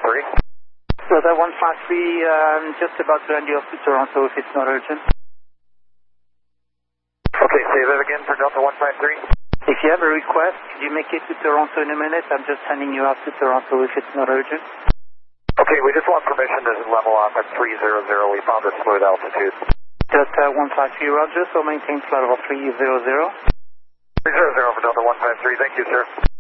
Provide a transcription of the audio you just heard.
Delta 153, I'm just about to land you off to Toronto if it's not urgent. Okay, say that again for Delta 153. If you have a request, could you make it to Toronto in a minute? I'm just sending you out to Toronto if it's not urgent. Okay, we just want permission to level off at 300. We found a smooth altitude. Delta 153, roger, so maintain flight level 300. 300 for Delta 153, thank you, sir.